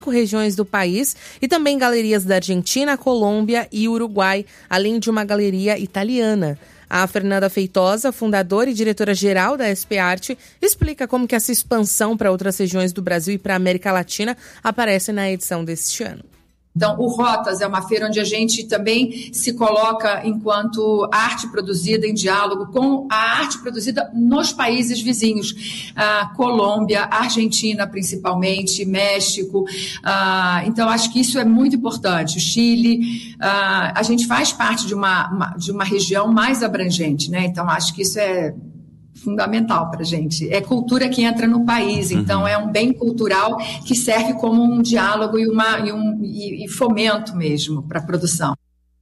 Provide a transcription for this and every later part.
regiões do país e também galerias da Argentina, Colômbia e Uruguai, além de uma galeria italiana. A Fernanda Feitosa, fundadora e diretora-geral da SP Arte, explica como que essa expansão para outras regiões do Brasil e para a América Latina aparece na edição deste ano. Então, o Rotas é uma feira onde a gente também se coloca enquanto arte produzida em diálogo com a arte produzida nos países vizinhos, Colômbia, Argentina principalmente, México. Então, acho que isso é muito importante. O Chile, a gente faz parte de uma região mais abrangente, né? Então, acho que isso é fundamental para a gente. É cultura que entra no país, então é um bem cultural que serve como um diálogo e fomento mesmo para a produção.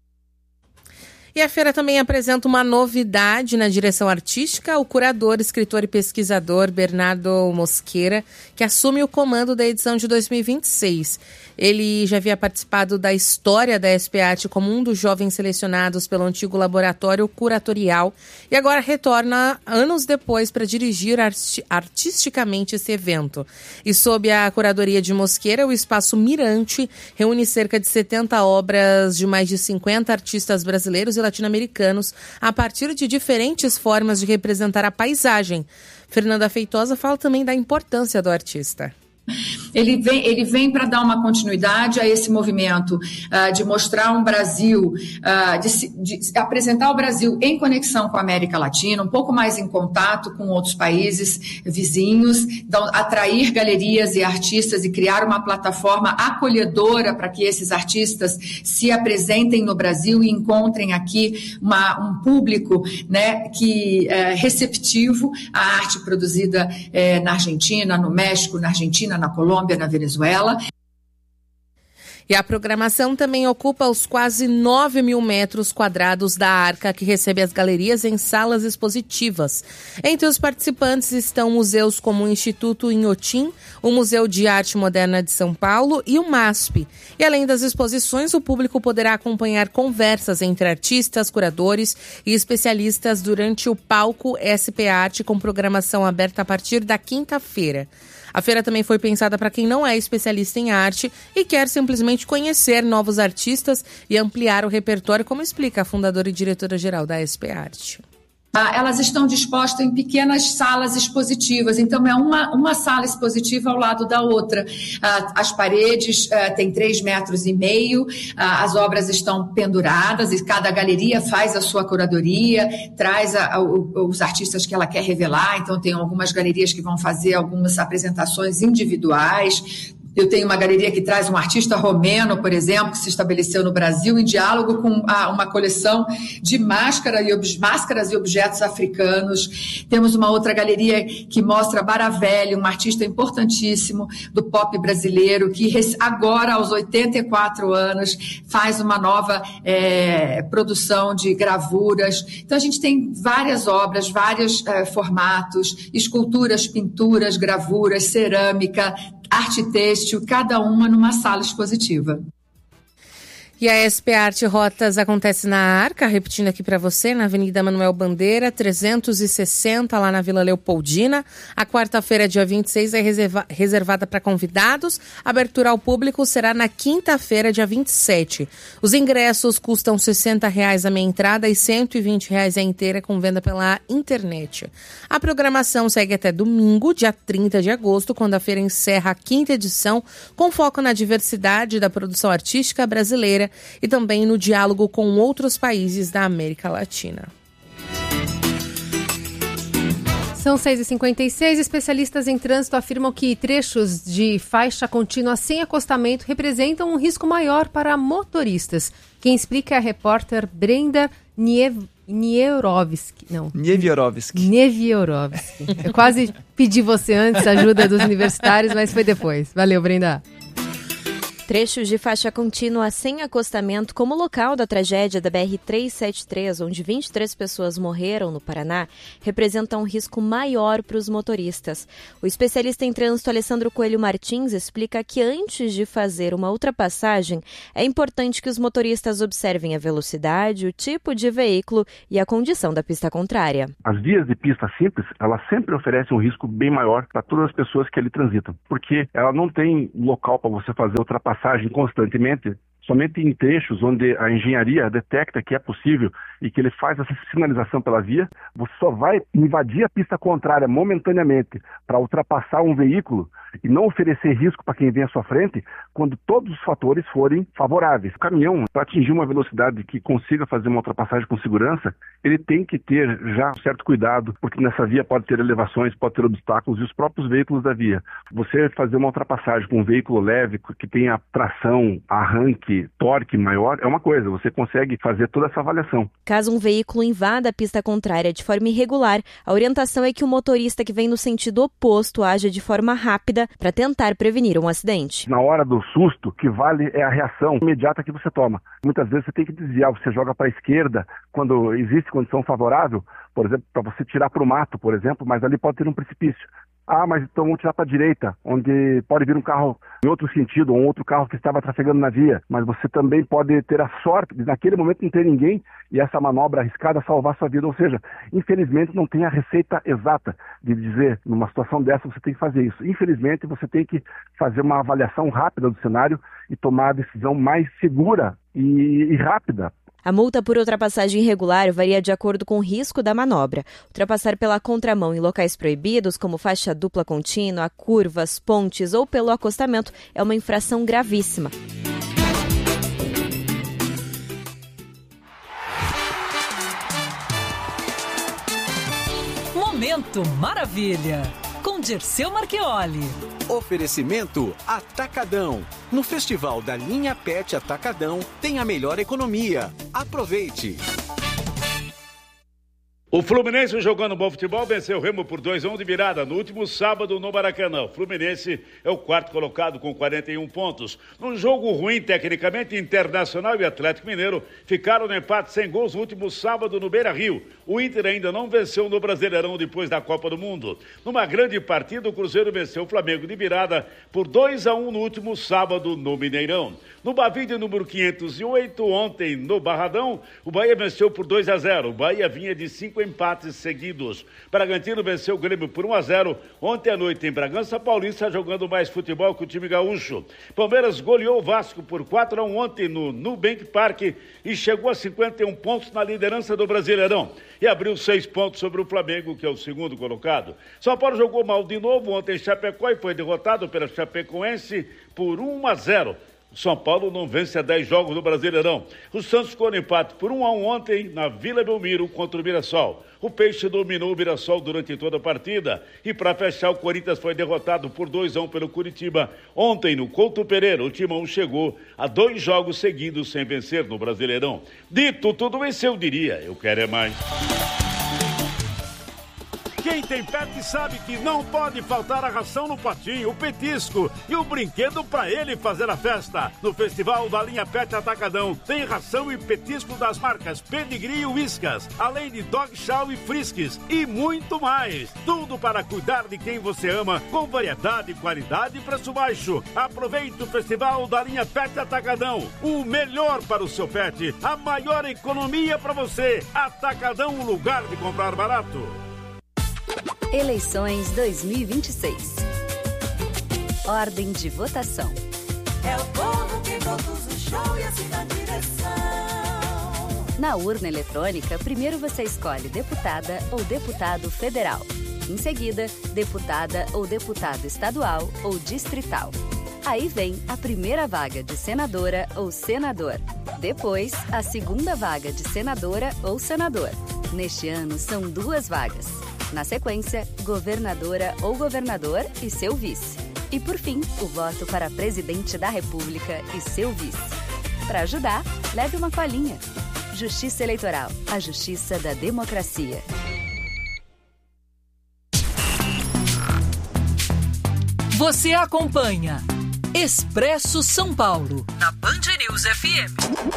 E a feira também apresenta uma novidade na direção artística, o curador, escritor e pesquisador Bernardo Mosqueira, que assume o comando da edição de 2026. Ele já havia participado da história da SP Arte como um dos jovens selecionados pelo antigo laboratório curatorial e agora retorna anos depois para dirigir artisticamente esse evento. E sob a curadoria de Mosqueira, o Espaço Mirante reúne cerca de 70 obras de mais de 50 artistas brasileiros e latino-americanos a partir de diferentes formas de representar a paisagem. Fernanda Feitosa fala também da importância do artista. Ele vem para dar uma continuidade a esse movimento de mostrar um Brasil, de apresentar o Brasil em conexão com a América Latina, um pouco mais em contato com outros países vizinhos, então, atrair galerias e artistas e criar uma plataforma acolhedora para que esses artistas se apresentem no Brasil e encontrem aqui um público, né, que é receptivo à arte produzida na Argentina, no México, na Argentina, na Colômbia, na Venezuela. E a programação também ocupa os quase 9 mil metros quadrados da Arca, que recebe as galerias em salas expositivas. Entre os participantes estão museus como o Instituto Inhotim, o Museu de Arte Moderna de São Paulo e o MASP. E além das exposições, o público poderá acompanhar conversas entre artistas, curadores e especialistas durante o palco SP Arte, com programação aberta a partir da quinta-feira. A feira também foi pensada para quem não é especialista em arte e quer simplesmente conhecer novos artistas e ampliar o repertório, como explica a fundadora e diretora-geral da SP Arte. Elas estão dispostas em pequenas salas expositivas, então é uma sala expositiva ao lado da outra. As paredes têm 3,5 metros, as obras estão penduradas e cada galeria faz a sua curadoria, traz os artistas que ela quer revelar, então tem algumas galerias que vão fazer algumas apresentações individuais. Eu tenho uma galeria que traz um artista romeno, por exemplo, que se estabeleceu no Brasil em diálogo com uma coleção de máscaras e objetos africanos. Temos uma outra galeria que mostra Baravelli, um artista importantíssimo do pop brasileiro, que agora, aos 84 anos, faz uma nova produção de gravuras. Então, a gente tem várias obras, vários formatos, esculturas, pinturas, gravuras, cerâmica, arte têxtil, cada uma numa sala expositiva. E a SP Arte Rotas acontece na Arca, repetindo aqui para você, na Avenida Manuel Bandeira, 360, lá na Vila Leopoldina. A quarta-feira, dia 26, é reservada para convidados. A abertura ao público será na quinta-feira, dia 27. Os ingressos custam R$ 60 a meia entrada e R$ 120 a inteira, com venda pela internet. A programação segue até domingo, dia 30 de agosto, quando a feira encerra a 5ª edição, com foco na diversidade da produção artística brasileira e também no diálogo com outros países da América Latina. São 6h56. Especialistas em trânsito afirmam que trechos de faixa contínua sem acostamento representam um risco maior para motoristas. Quem explica é a repórter Brenda Niewierowski. Eu quase pedi você antes a ajuda dos universitários, mas foi depois. Valeu, Brenda. Trechos de faixa contínua sem acostamento, como o local da tragédia da BR-373, onde 23 pessoas morreram no Paraná, representam um risco maior para os motoristas. O especialista em trânsito Alessandro Coelho Martins explica que antes de fazer uma ultrapassagem, é importante que os motoristas observem a velocidade, o tipo de veículo e a condição da pista contrária. As vias de pista simples, elas sempre oferecem um risco bem maior para todas as pessoas que ali transitam, porque ela não tem local para você fazer ultrapassagem constantemente, somente em trechos onde a engenharia detecta que é possível e que ele faz essa sinalização pela via. Você só vai invadir a pista contrária momentaneamente para ultrapassar um veículo e não oferecer risco para quem vem à sua frente quando todos os fatores forem favoráveis. O caminhão, para atingir uma velocidade que consiga fazer uma ultrapassagem com segurança, ele tem que ter já um certo cuidado, porque nessa via pode ter elevações, pode ter obstáculos e os próprios veículos da via. Você fazer uma ultrapassagem com um veículo leve, que tenha tração, arranque, torque maior, é uma coisa, você consegue fazer toda essa avaliação. Caso um veículo invada a pista contrária de forma irregular, a orientação é que o motorista que vem no sentido oposto haja de forma rápida para tentar prevenir um acidente. Na hora do susto, o que vale é a reação imediata que você toma. Muitas vezes você tem que desviar, você joga para a esquerda quando existe condição favorável, por exemplo, para você tirar para o mato, por exemplo, mas ali pode ter um precipício. Ah, mas então vamos tirar para a direita, onde pode vir um carro em outro sentido, ou um outro carro que estava trafegando na via. Mas você também pode ter a sorte de naquele momento não ter ninguém e essa manobra arriscada salvar sua vida. Ou seja, infelizmente não tem a receita exata de dizer, numa situação dessa você tem que fazer isso. Infelizmente você tem que fazer uma avaliação rápida do cenário e tomar a decisão mais segura e rápida. A multa por ultrapassagem irregular varia de acordo com o risco da manobra. Ultrapassar pela contramão em locais proibidos, como faixa dupla contínua, curvas, pontes ou pelo acostamento, é uma infração gravíssima. Momento Maravilha, com Dirceu Marchioli. Oferecimento Atacadão. No Festival da Linha Pet Atacadão tem a melhor economia. Aproveite! O Fluminense, jogando bom futebol, venceu o Remo por 2-1 de virada no último sábado no Maracanã. O Fluminense é o quarto colocado com 41 pontos. Num jogo ruim tecnicamente, Internacional e Atlético Mineiro ficaram no empate sem gols no último sábado no Beira-Rio. O Inter ainda não venceu no Brasileirão depois da Copa do Mundo. Numa grande partida, o Cruzeiro venceu o Flamengo de virada por 2-1 no último sábado no Mineirão. No Bavide, número 508, ontem no Barradão, o Bahia venceu por 2-0. O Bahia vinha de 5 empates seguidos. Bragantino venceu o Grêmio por 1-0 ontem à noite em Bragança Paulista, jogando mais futebol que o time gaúcho. Palmeiras goleou o Vasco por 4-1 ontem no Nubank Park e chegou a 51 pontos na liderança do Brasileirão e abriu 6 pontos sobre o Flamengo, que é o segundo colocado. São Paulo jogou mal de novo ontem em Chapecó e foi derrotado pela Chapecoense por 1-0. O São Paulo não vence há 10 jogos no Brasileirão. O Santos ficou no empate por 1-1 ontem na Vila Belmiro contra o Mirassol. O Peixe dominou o Mirassol durante toda a partida. E para fechar, o Corinthians foi derrotado por 2-1 pelo Curitiba. Ontem, no Couto Pereira, o Timão chegou a 2 jogos seguidos sem vencer no Brasileirão. Dito tudo isso, eu diria, eu quero é mais. Quem tem pet sabe que não pode faltar a ração no potinho, o petisco e o brinquedo para ele fazer a festa. No Festival da Linha Pet Atacadão tem ração e petisco das marcas Pedigree e Whiskas, além de Dog Chow e Friskies e muito mais. Tudo para cuidar de quem você ama, com variedade, qualidade e preço baixo. Aproveite o Festival da Linha Pet Atacadão. O melhor para o seu pet, a maior economia para você. Atacadão, um lugar de comprar barato. Eleições 2026. Ordem de votação. É o povo que produz o show e assina a direção. Na urna eletrônica, primeiro você escolhe deputada ou deputado federal. Em seguida, deputada ou deputado estadual ou distrital. Aí vem a primeira vaga de senadora ou senador. Depois, a segunda vaga de senadora ou senador. Neste ano, são 2 vagas. Na sequência, governadora ou governador e seu vice. E por fim, o voto para presidente da República e seu vice. Para ajudar, leve uma colinha. Justiça Eleitoral, a justiça da democracia. Você acompanha Expresso São Paulo, na Band News FM.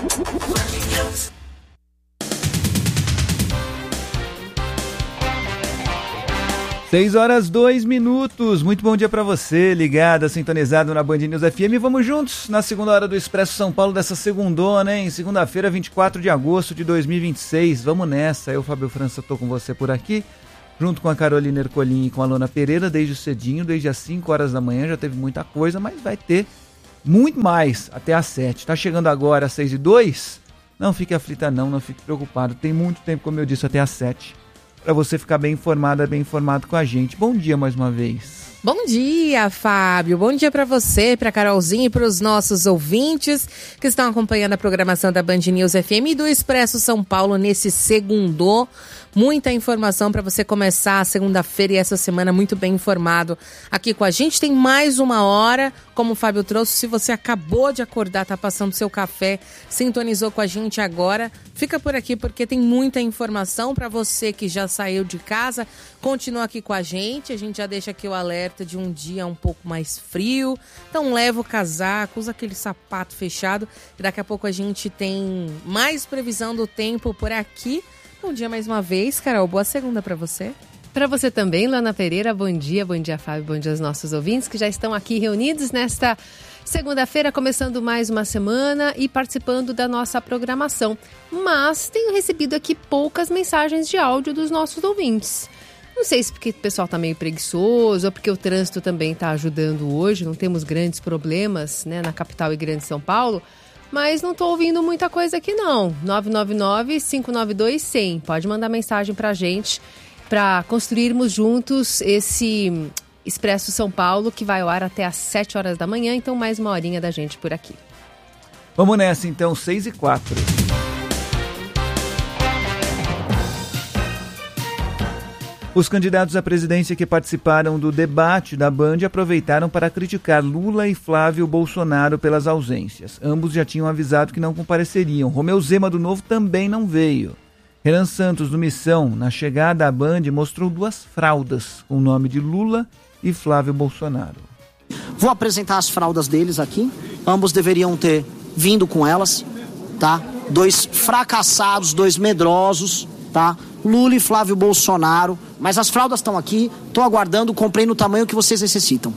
6h02. Muito bom dia para você, ligado, sintonizado na Band News FM. Vamos juntos na segunda hora do Expresso São Paulo dessa segundona, hein? Segunda-feira, 24 de agosto de 2026. Vamos nessa. Eu, Fábio França, tô com você por aqui, junto com a Carolina Ercolim e com a Lona Pereira, desde cedinho, desde as 5 horas da manhã. Já teve muita coisa, mas vai ter muito mais até às 7. Tá chegando agora às 6h02? Não fique aflita não fique preocupado. Tem muito tempo, como eu disse, até às 7. Para você ficar bem informada, bem informado com a gente. Bom dia mais uma vez. Bom dia, Fábio. Bom dia para você, para Carolzinha e para os nossos ouvintes que estão acompanhando a programação da Band News FM e do Expresso São Paulo nesse segundô. Muita informação para você começar a segunda-feira e essa semana muito bem informado aqui com a gente. Tem mais uma hora, como o Fábio trouxe. Se você acabou de acordar, tá passando seu café, sintonizou com a gente agora, fica por aqui porque tem muita informação para você que já saiu de casa. Continua aqui com a gente já deixa aqui o alerta de um dia um pouco mais frio. Então leva o casaco, usa aquele sapato fechado e daqui a pouco a gente tem mais previsão do tempo por aqui. Bom dia mais uma vez, Carol. Boa segunda para você. Para você também, Lana Pereira. Bom dia, Fábio. Bom dia aos nossos ouvintes que já estão aqui reunidos nesta segunda-feira, começando mais uma semana e participando da nossa programação. Mas tenho recebido aqui poucas mensagens de áudio dos nossos ouvintes. Não sei se porque o pessoal está meio preguiçoso ou porque o trânsito também está ajudando hoje. Não temos grandes problemas, né, na capital e grande São Paulo. Mas não estou ouvindo muita coisa aqui não. 999-592-100. Pode mandar mensagem para a gente para construirmos juntos esse Expresso São Paulo que vai ao ar até às 7 horas da manhã. Então mais uma horinha da gente por aqui. Vamos nessa então, 6h04. Os candidatos à presidência que participaram do debate da Band aproveitaram para criticar Lula e Flávio Bolsonaro pelas ausências. Ambos já tinham avisado que não compareceriam. Romeu Zema, do Novo, também não veio. Renan Santos, do Missão, na chegada à Band, mostrou 2 fraldas com o nome de Lula e Flávio Bolsonaro. Vou apresentar as fraldas deles aqui. Ambos deveriam ter vindo com elas, tá? 2 fracassados, 2 medrosos, tá? Lula e Flávio Bolsonaro, mas as fraldas estão aqui, estou aguardando, comprei no tamanho que vocês necessitam.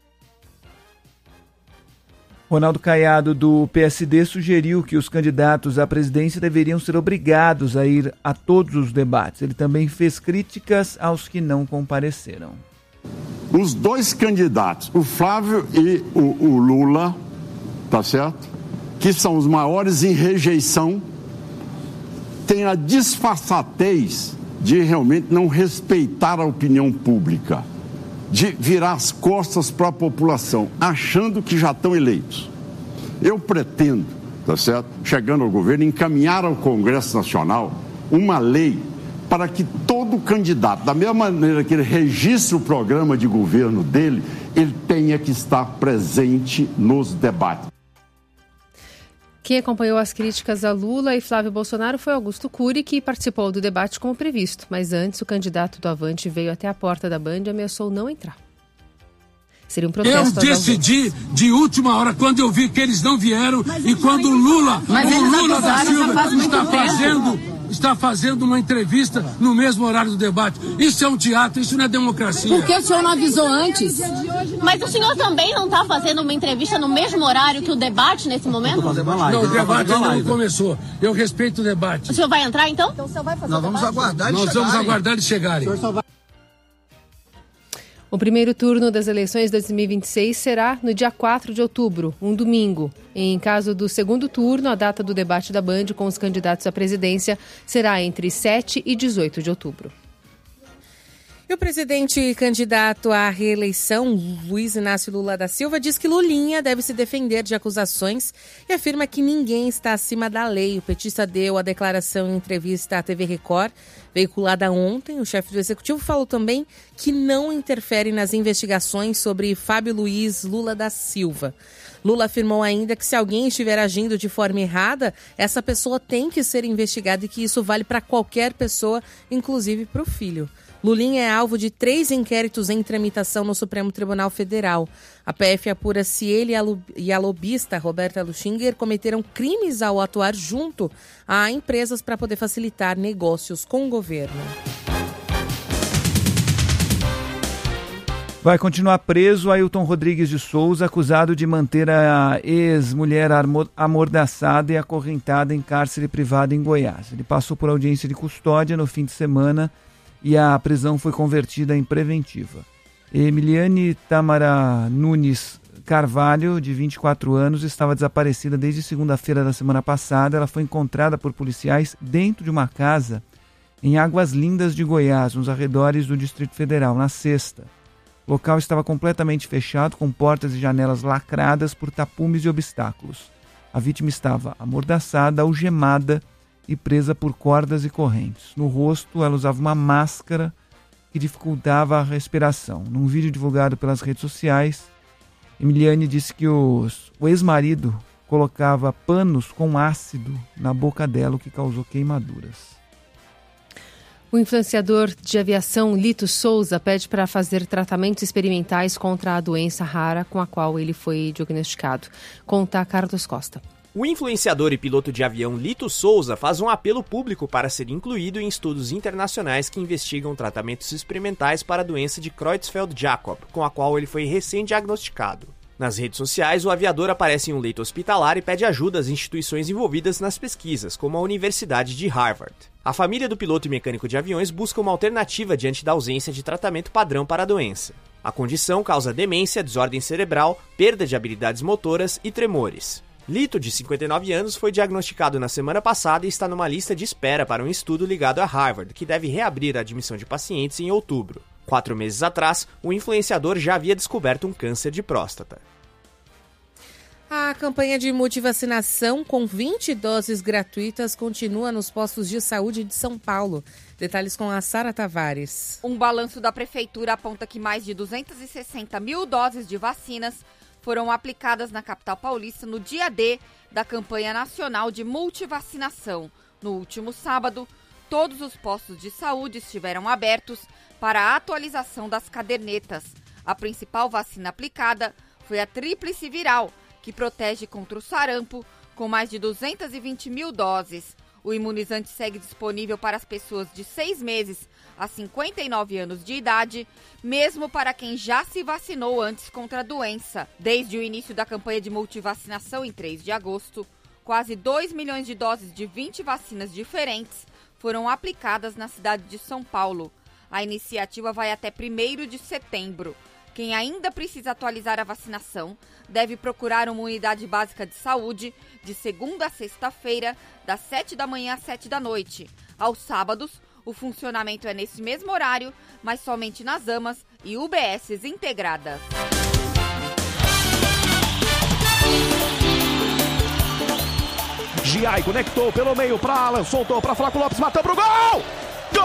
Ronaldo Caiado, do PSD, sugeriu que os candidatos à presidência deveriam ser obrigados a ir a todos os debates. Ele também fez críticas aos que não compareceram. Os 2 candidatos, o Flávio e o Lula, tá certo? Que são os maiores em rejeição, tem a disfarçatez de realmente não respeitar a opinião pública, de virar as costas para a população, achando que já estão eleitos. Eu pretendo, tá certo, chegando ao governo, encaminhar ao Congresso Nacional uma lei para que todo candidato, da mesma maneira que ele registre o programa de governo dele, ele tenha que estar presente nos debates. Quem acompanhou as críticas a Lula e Flávio Bolsonaro foi Augusto Cury, que participou do debate como previsto. Mas antes, o candidato do Avante veio até a porta da Band e ameaçou não entrar. Seria um protesto. Eu decidi de última hora, quando eu vi que eles não vieram, e quando o Lula da Silva está fazendo uma entrevista no mesmo horário do debate. Isso é um teatro, isso não é democracia. Por que o senhor não avisou antes? Mas o senhor também não está fazendo uma entrevista no mesmo horário que o debate nesse momento? Não, o debate ainda não começou. Eu respeito o debate. O senhor vai entrar então? Então o senhor vai fazer Nós vamos aguardar eles chegarem. O primeiro turno das eleições de 2026 será no dia 4 de outubro, um domingo. Em caso do segundo turno, a data do debate da Band com os candidatos à presidência será entre 7 e 18 de outubro. E o presidente candidato à reeleição, Luiz Inácio Lula da Silva, diz que Lulinha deve se defender de acusações e afirma que ninguém está acima da lei. O petista deu a declaração em entrevista à TV Record, veiculada ontem. O chefe do executivo falou também que não interfere nas investigações sobre Fábio Luiz Lula da Silva. Lula afirmou ainda que se alguém estiver agindo de forma errada, essa pessoa tem que ser investigada e que isso vale para qualquer pessoa, inclusive para o filho. Lulinha é alvo de 3 inquéritos em tramitação no Supremo Tribunal Federal. A PF apura se ele e a lobista Roberta Luchinger cometeram crimes ao atuar junto a empresas para poder facilitar negócios com o governo. Vai continuar preso Ailton Rodrigues de Souza, acusado de manter a ex-mulher amordaçada e acorrentada em cárcere privado em Goiás. Ele passou por audiência de custódia no fim de semana e a prisão foi convertida em preventiva. Emiliane Tamara Nunes Carvalho, de 24 anos, estava desaparecida desde segunda-feira da semana passada. Ela foi encontrada por policiais dentro de uma casa em Águas Lindas de Goiás, nos arredores do Distrito Federal, na sexta. O local estava completamente fechado, com portas e janelas lacradas por tapumes e obstáculos. A vítima estava amordaçada, algemada e presa por cordas e correntes. No rosto, ela usava uma máscara que dificultava a respiração. Num vídeo divulgado pelas redes sociais, Emiliane disse que o ex-marido colocava panos com ácido na boca dela, o que causou queimaduras. O influenciador de aviação Lito Souza pede para fazer tratamentos experimentais contra a doença rara com a qual ele foi diagnosticado. Conta Carlos Costa. O influenciador e piloto de avião Lito Souza faz um apelo público para ser incluído em estudos internacionais que investigam tratamentos experimentais para a doença de Creutzfeldt-Jakob, com a qual ele foi recém-diagnosticado. Nas redes sociais, o aviador aparece em um leito hospitalar e pede ajuda às instituições envolvidas nas pesquisas, como a Universidade de Harvard. A família do piloto e mecânico de aviões busca uma alternativa diante da ausência de tratamento padrão para a doença. A condição causa demência, desordem cerebral, perda de habilidades motoras e tremores. Lito, de 59 anos, foi diagnosticado na semana passada e está numa lista de espera para um estudo ligado a Harvard, que deve reabrir a admissão de pacientes em outubro. 4 meses atrás, o influenciador já havia descoberto um câncer de próstata. A campanha de multivacinação com 20 doses gratuitas continua nos postos de saúde de São Paulo. Detalhes com a Sara Tavares. Um balanço da Prefeitura aponta que mais de 260 mil doses de vacinas foram aplicadas na capital paulista no dia D da campanha nacional de multivacinação. No último sábado, todos os postos de saúde estiveram abertos para a atualização das cadernetas. A principal vacina aplicada foi a tríplice viral, que protege contra o sarampo, com mais de 220 mil doses. O imunizante segue disponível para as pessoas de 6 meses a 59 anos de idade, mesmo para quem já se vacinou antes contra a doença. Desde o início da campanha de multivacinação, em 3 de agosto, quase 2 milhões de doses de 20 vacinas diferentes foram aplicadas na cidade de São Paulo. A iniciativa vai até 1º de setembro. Quem ainda precisa atualizar a vacinação deve procurar uma unidade básica de saúde de segunda a sexta-feira, das 7 da manhã às 7 da noite. Aos sábados, o funcionamento é nesse mesmo horário, mas somente nas AMAs e UBSs integradas. Giai conectou pelo meio para Alan, soltou para Flávio Lopes, matou pro gol!